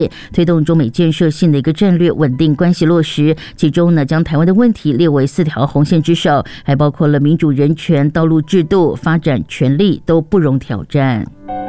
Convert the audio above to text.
推动中美建设性的一个战略稳定关系落实，其中呢将台湾的问题列为4条红线之首，还包括了民主、人权、道路制度、发展权利都不容挑战。